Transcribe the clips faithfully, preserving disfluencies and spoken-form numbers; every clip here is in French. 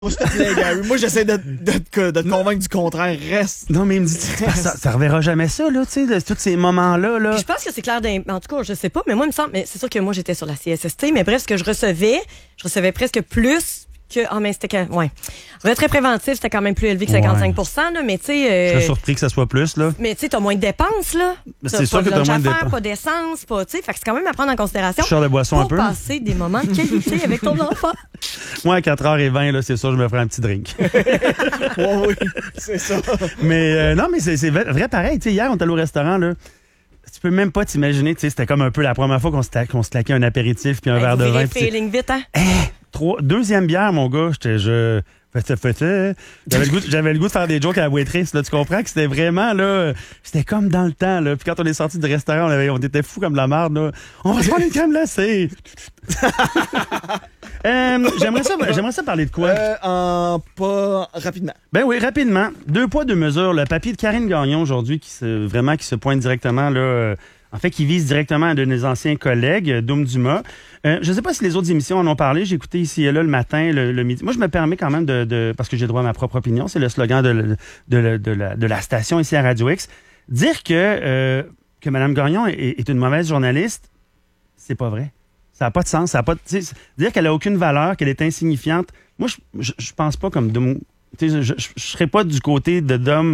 S'il te plaît, Gary. Moi, j'essaie de, de, de, de te convaincre du contraire. Reste. Non, mais il me dit, ça, ça reverra jamais ça, là, tu sais, tous ces moments-là. Là. Je pense que c'est clair. En tout cas, je sais pas, mais moi, il me semble, mais c'est sûr que moi, j'étais sur la C S S T, mais bref, ce que je recevais, je recevais presque plus que. Ah, oh, mais c'était que. Ouais. Retrait préventif, c'était quand même plus élevé que cinquante-cinq pour cent, là, mais tu sais. Euh, je suis surpris que ça soit plus, là. Mais tu sais, t'as moins de dépenses, là. C'est sûr que t'as moins de dépenses. Pas d'essence, pas, tu sais. Fait que c'est quand même à prendre en considération. Cher de boisson pour un peu. passer des moments de qualité avec ton enfant. Moi, à quatre heures vingt, là, c'est sûr, je me ferai un petit drink. Oh, oui, c'est ça. Mais euh, non, mais c'est, c'est vrai pareil. Tu sais, hier, on est allé au restaurant, là. Tu peux même pas t'imaginer, tu sais, c'était comme un peu la première fois qu'on se, ta- qu'on se claquait un apéritif puis un hey, verre de vin. Feeling vite, hein? Hey, trois, deuxième bière, mon gars, j'étais, je... J'avais le, goût, j'avais le goût de faire des jokes à la waitress, là. Tu comprends que c'était vraiment, là, c'était comme dans le temps, là. Puis quand on est sorti du restaurant, on, avait, on était fous comme de la merde, là. On va se prendre une crème glacée. euh, j'aimerais ça, j'aimerais ça parler de quoi? Euh, en pas rapidement. Ben oui, rapidement. Deux poids, deux mesures. Le papier de Karine Gagnon aujourd'hui, qui se, vraiment, qui se pointe directement, là, euh, en fait, qui vise directement un de nos anciens collègues, Doom Dumas. Euh, je ne sais pas si les autres émissions en ont parlé. J'ai écouté ici et là le matin, le, le midi. Moi, je me permets quand même de, de parce que j'ai droit à ma propre opinion. C'est le slogan de, de, de, de, la, de la station ici à Radio X. Dire que euh, que Mme Gagnon est, est une mauvaise journaliste, c'est pas vrai. Ça n'a pas de sens. Ça a pas de, dire qu'elle a aucune valeur, qu'elle est insignifiante. Moi, je, je, je pense pas comme Doom. Je, je, je serais pas du côté de Dom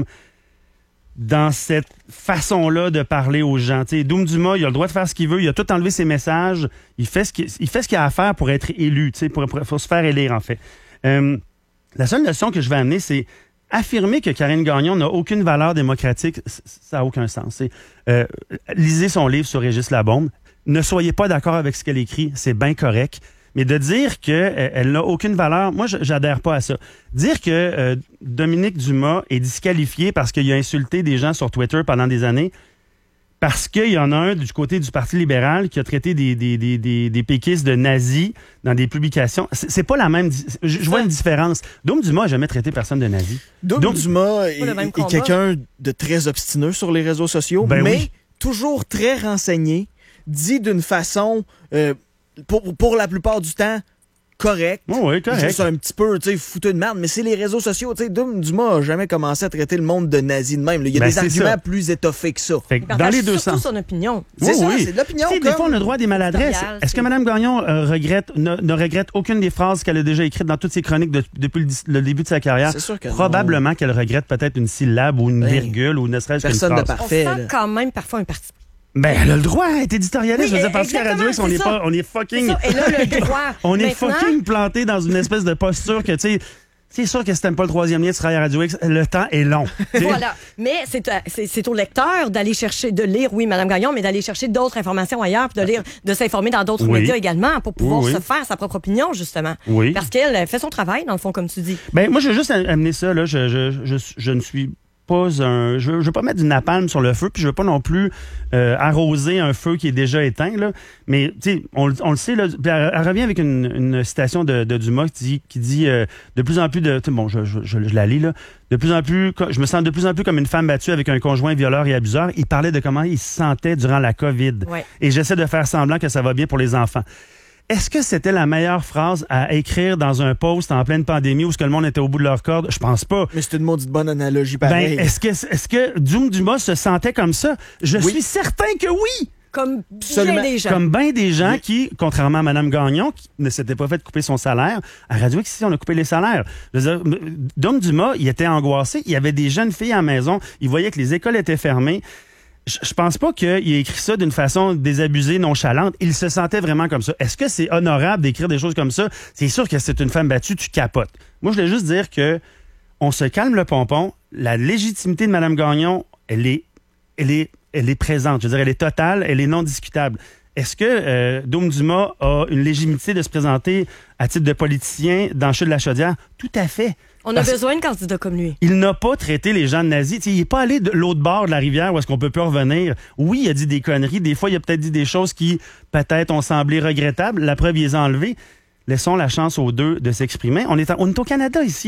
dans cette façon-là de parler aux gens. T'sais, Doom Dumas, il a le droit de faire ce qu'il veut, il a tout enlevé ses messages, il fait ce qu'il, il fait ce qu'il a à faire pour être élu, pour, pour, pour se faire élire, en fait. Euh, la seule leçon que je vais amener, c'est affirmer que Karine Gagnon n'a aucune valeur démocratique, ça n'a aucun sens. C'est, euh, lisez son livre sur Régis Labombe, ne soyez pas d'accord avec ce qu'elle écrit, c'est bien correct. Mais de dire qu'elle elle n'a aucune valeur, moi, j'adhère pas à ça. Dire que euh, Dominique Dumas est disqualifié parce qu'il a insulté des gens sur Twitter pendant des années, parce qu'il y en a un du côté du Parti libéral qui a traité des, des, des, des, des péquistes de nazis dans des publications. C'est, c'est pas la même... Je, je vois une différence. Doom Dumas n'a jamais traité personne de nazi. Doom, Doom Dumas est, est quelqu'un de très obstineux sur les réseaux sociaux, ben mais oui. toujours très renseigné, dit d'une façon... Euh, Pour, pour la plupart du temps, correct. Oh oui, correct. C'est un petit peu, tu sais, foutu de merde, mais c'est les réseaux sociaux. Tu sais, Doom Dumas n'a jamais commencé à traiter le monde de nazi de même. Il y a ben des arguments ça. plus étoffés que ça. Fait que dans les deux sens. C'est son opinion. C'est oh, ça, oui. c'est de l'opinion. Comme... Des fois, on a le droit à des maladresses. Est-ce que Mme Gagnon euh, regrette, ne, ne regrette aucune des phrases qu'elle a déjà écrites dans toutes ses chroniques de, depuis le, le début de sa carrière? C'est sûr que Probablement non. qu'elle regrette peut-être une syllabe ou une ben, virgule ou ne serait-ce qu'une phrase. Personne de parfait. On sent là. quand même parfois un parti. Ben, elle a le droit à être éditorialiste. Oui, je veux dire, parce qu'à Radio X, on est pas, on est fucking. C'est ça. Et là, le droit. on est Maintenant... fucking planté dans une espèce de posture que, tu sais, c'est sûr que si t'aimes pas le troisième lien de travailler à Radio X, le temps est long. Voilà. Mais c'est, c'est, c'est au lecteur d'aller chercher, de lire, oui, Mme Gagnon, mais d'aller chercher d'autres informations ailleurs, puis de lire, de s'informer dans d'autres oui. médias également pour pouvoir oui, oui. se faire sa propre opinion, justement. Oui. Parce qu'elle fait son travail, dans le fond, comme tu dis. Ben, moi, je veux juste amener ça, là. Je, je, je, je ne suis pas un... Je veux, je veux pas mettre du napalm sur le feu, puis je veux pas non plus euh, arroser un feu qui est déjà éteint, là. Mais, tu sais, on, on le sait, là, elle, elle revient avec une, une citation de, de Dumas qui dit, qui dit euh, de plus en plus de... Bon, je, je, je, je la lis, là. De plus en plus... Je me sens de plus en plus comme une femme battue avec un conjoint violeur et abuseur. Il parlait de comment il se sentait durant la COVID. Ouais. Et j'essaie de faire semblant que ça va bien pour les enfants. Est-ce que c'était la meilleure phrase à écrire dans un post en pleine pandémie où ce que le monde était au bout de leur corde? Je pense pas. Mais c'est une maudite bonne analogie pareil. Ben, est-ce que, est-ce que Doom Dumas se sentait comme ça? Je oui. suis certain que oui! Comme bien des gens. Comme bien des gens oui. qui, contrairement à Mme Gagnon, qui ne s'était pas fait couper son salaire, à Radio X, ici, on a coupé les salaires. Je veux dire, Doom Dumas, il était angoissé. Il y avait des jeunes filles à la maison. Il voyait que les écoles étaient fermées. Je pense pas qu'il ait écrit ça d'une façon désabusée, nonchalante. Il se sentait vraiment comme ça. Est-ce que c'est honorable d'écrire des choses comme ça? C'est sûr que c'est une femme battue, tu capotes. Moi, je voulais juste dire que on se calme le pompon. La légitimité de Mme Gagnon, elle est, elle est, elle est présente. Je veux dire, elle est totale, elle est non discutable. Est-ce que euh, Doom Dumas a une légitimité de se présenter à titre de politicien dans le CHU de la Chaudière? Tout à fait. On a besoin de candidats comme lui. Il n'a pas traité les gens de nazis. T'sais, il n'est pas allé de l'autre bord de la rivière où est-ce qu'on peut plus revenir. Oui, il a dit des conneries. Des fois, il a peut-être dit des choses qui, peut-être, ont semblé regrettables. La preuve, il les a enlevées. Laissons la chance aux deux de s'exprimer. On est, en, on est au Canada ici, là.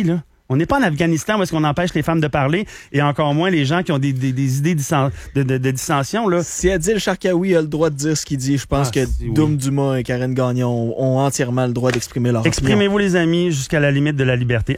On n'est pas en Afghanistan où est-ce qu'on empêche les femmes de parler et encore moins les gens qui ont des, des, des idées de, de, de dissension. Là. Si Adil Sharkawi a le droit de dire ce qu'il dit, je pense ah, que si, Doom oui. Dumas et Karine Gagnon ont entièrement le droit d'exprimer leur opinion. Exprimez-vous, les amis, jusqu'à la limite de la liberté.